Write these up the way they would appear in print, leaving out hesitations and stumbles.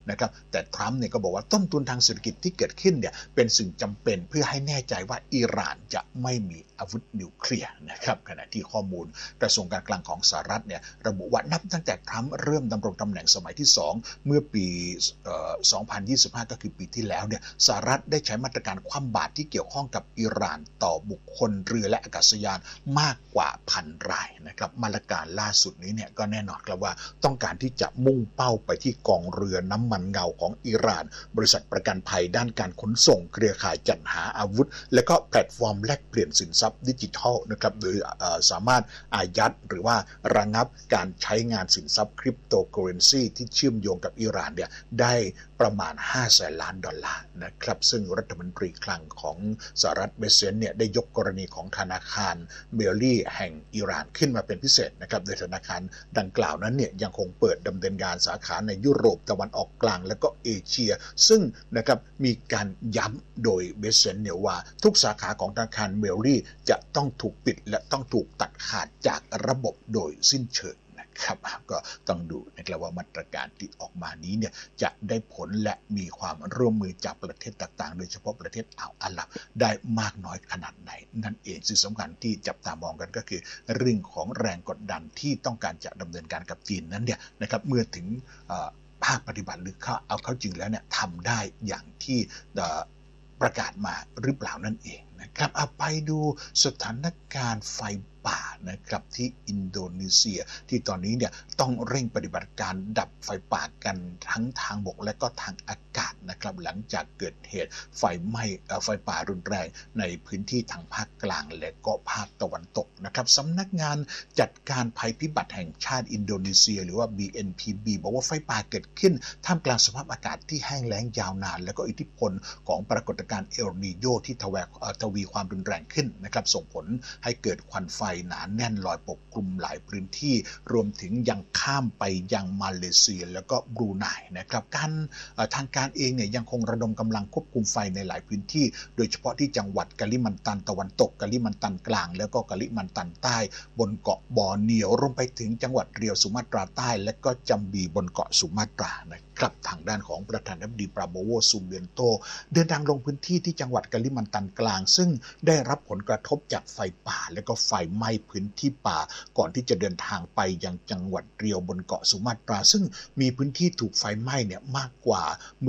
นะครับแต่ทรัมป์เนี่ยก็บอกว่าต้นทุนทางเศรษฐกิจที่เกิดขึ้นเนี่ยเป็นสิ่งจำเป็นเพื่อให้แน่ใจว่าอิหร่านจะไม่มีอาวุธนิวเคลียร์นะครับขณะที่ข้อมูลกระทรวงการคลังของสหรัฐเนี่ยระบุว่านับตั้งแต่ทรัมป์เริ่มดำรงตำแหน่งสมัยที่2เมื่อปี2025ก็คือปีที่แล้วเนี่ยสหรัฐได้ใช้มาตรการคว่ำบาตรที่เกี่ยวข้องกับอิหร่านต่อบุคคลเรือและอากาศยานมากกว่า1,000 รายนะครับมาตรการล่าสุดนี้เนี่ยก็แน่นอนครับว่าต้องการที่จะมุ่งเป้าไปที่กองเรือน้ำมันเงาของอิหร่านบริษัทประกันภัยด้านการขนส่งเครือข่ายจัดหาอาวุธและก็แพลตฟอร์มแลกเปลี่ยนสินทรัพย์ดิจิทัลนะครับโดยสามารถอายัดหรือว่าระงับการใช้งานสินทรัพย์คริปโตเคอเรนซีที่เชื่อมโยงกับอิหร่านเนี่ยได้ประมาณ$500 ล้านนะครับซึ่งรัฐมนตรีคลังของสหรัฐเบเซนเนี่ยได้ยกกรณีของธนาคารเบลลี่แห่งอิหร่านขึ้นมาเป็นพิเศษนะครับโดยธนาคารดังกล่าวนั้นเนี่ยยังคงเปิดดำเนินงานสาขาในยุโรปตะวันออกกลางและก็เอเชียซึ่งนะครับมีการย้ำโดยเบเซนเนี่ยว่าทุกสาขาของธนาคารเบลลี่จะต้องถูกปิดและต้องถูกตัดขาดจากระบบโดยสิ้นเชิงครับก็ต้องดูนะครับว่ามาตรการที่ออกมานี้เนี่ยจะได้ผลและมีความร่วมมือจากประเทศต่างๆโดยเฉพาะประเทศอ่าวอาหรับได้มากน้อยขนาดไหนนั่นเองสิ่งสำคัญที่จับตามองกันก็คือเรื่องของแรงกดดันที่ต้องการจะดำเนินการกับจีนนั้นเนี่ยนะครับเมื่อถึงภาคปฏิบัติหรือเข้าจริงแล้วเนี่ยทำได้อย่างที่ประกาศมาหรือเปล่านั่นเองนะครับเอาไปดูสถานการณ์ไฟป่านะครับที่อินโดนีเซียที่ตอนนี้เนี่ยต้องเร่งปฏิบัติการดับไฟป่ากันทั้งทางบกและก็ทางอากาศนะครับหลังจากเกิดเหตุไฟป่ารุนแรงในพื้นที่ทางภาคกลางและก็ภาคตะวันตกนะครับสำนักงานจัดการภัยพิบัติแห่งชาติอินโดนีเซียหรือว่า BNPB บอกว่าไฟป่าเกิดขึ้นท่ามกลางสภาพอากาศที่แห้งแล้งยาวนานและก็อิทธิพลของปรากฏการณ์เอลนีโญที่ทวีความรุนแรงขึ้นนะครับส่งผลให้เกิดควันไฟหนาแน่นลอยปกคลุมหลายพื้นที่รวมถึงยังข้ามไปยังมาเลเซียแล้วก็บรูไนนะครับทางการเองเนี่ยยังคงระดมกำลังควบคุมไฟในหลายพื้นที่โดยเฉพาะที่จังหวัดกะลิมันตันตะวันตกกะลิมันตันกลางแล้วก็กะลิมันตันใต้บนเกาะบอร์เนียวรวมไปถึงจังหวัดเรียวสุมาตราใต้และก็จัมบีบนเกาะสุมาตรานะครับทางด้านของประธานาธิบดีปราโบโวซูเบียนโตเดินทางลงพื้นที่ที่จังหวัดกะลิมันตันกลางซึ่งได้รับผลกระทบจากไฟป่าและก็ไฟไหม้พื้นที่ป่าก่อนที่จะเดินทางไปยังจังหวัดเรียวบนเกาะสุมาตราซึ่งมีพื้นที่ถูกไฟไหม้เนี่ยมากกว่า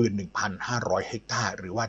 11,500 เฮกตาร์หรือว่า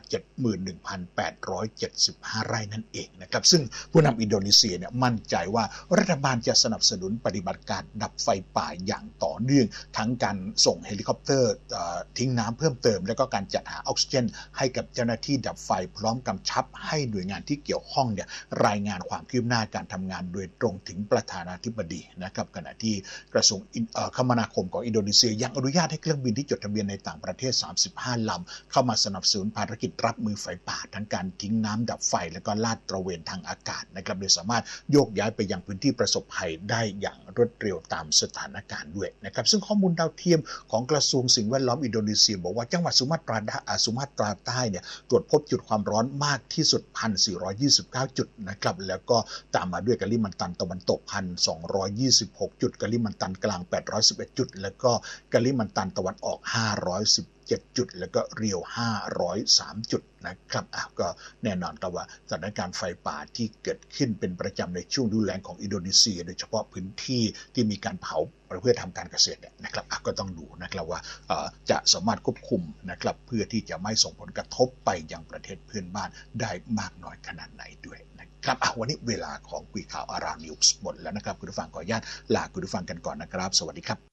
71,875 ไร่นั่นเองนะครับซึ่งผู้นำอินโดนีเซียเนี่ยมั่นใจว่ารัฐบาลจะสนับสนุนปฏิบัติการดับไฟป่าอย่างต่อเนื่องทั้งการส่งเฮลิคอปเตอร์ทิ้งน้ำเพิ่มเติมแล้วก็การจัดหาออกซิเจนให้กับเจ้าหน้าที่ดับไฟพร้อมกำชับให้หน่วยงานที่เกี่ยวข้องเนี่ยรายงานความคืบหน้าการทำงานโดยตรงถึงประธานาธิบดีนะครับขณะที่กระทรวงคมนาคมของอินโดนีเซียยังอนุญาตให้เครื่องบินที่จดทะเบียนในต่างประเทศ35 ลำเข้ามาสนับสนุนภารกิจรับมือไฟป่าทั้งการทิ้งน้ำดับไฟและก็ลาดตระเวนทางอากาศนะครับโดยสามารถโยกย้ายไปยังพื้นที่ประสบภัยได้อย่างรวดเร็วตามสถานการณ์ด้วยนะครับซึ่งข้อมูลดาวเทียมของกระทรวงสิ่งแวดล้อมอินโดนีเซียบอกว่าจังหวัดสุมาตราใต้เนี่ยตรวจพบจุดความร้อนมากที่สุด 1,429 จุดนะครับแล้วก็ตามมาด้วยกะลิมันตันตะวันตก 1,226 จุดกะลิมันตันกลาง811 จุดแล้วก็กะลิมันตันตะวันออก517 จุดแล้วก็เรียว503 จุดนะครับก็แน่นอนครับว่าสถานการณ์ไฟป่าที่เกิดขึ้นเป็นประจำในช่วงฤดูแล้งของอินโดนีเซียโดยเฉพาะพื้นที่ที่มีการเผาเพื่อทำการเกษตรเนี่ยนะครับก็ต้องดูนะครับว่าจะสามารถควบคุมนะครับเพื่อที่จะไม่ส่งผลกระทบไปยังประเทศเพื่อนบ้านได้มากน้อยขนาดไหนด้วยนะครับวันนี้เวลาของคุยข่าวอารานิวส์หมดแล้วนะครับคุณผู้ฟังขออนุญาตลาคุณผู้ฟังกันก่อนนะครับสวัสดีครับ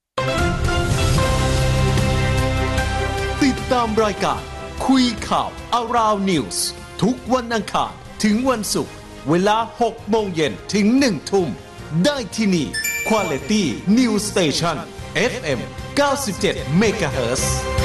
ติดตามรายการคุยข่าว Around News ทุกวันอังคารถึงวันศุกร์เวลา 6 โมงเย็นถึง 1 ทุ่มได้ที่นี่ Quality News Station FM 97 MHz